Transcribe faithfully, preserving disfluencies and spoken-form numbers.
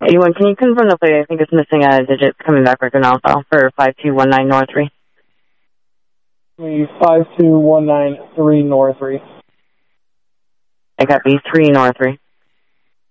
eighty-one, can you confirm the plate? I think it's missing a digit coming back for Canal File for five two one nine North three. five two one nine three North three. I got B three North three.